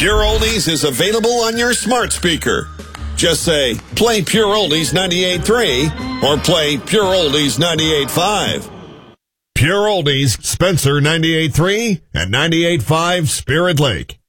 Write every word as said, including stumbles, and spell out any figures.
Pure Oldies is available on your smart speaker. Just say, play Pure Oldies ninety-eight point three or play Pure Oldies ninety-eight point five. Pure Oldies, Spencer ninety-eight point three and ninety-eight point five Spirit Lake.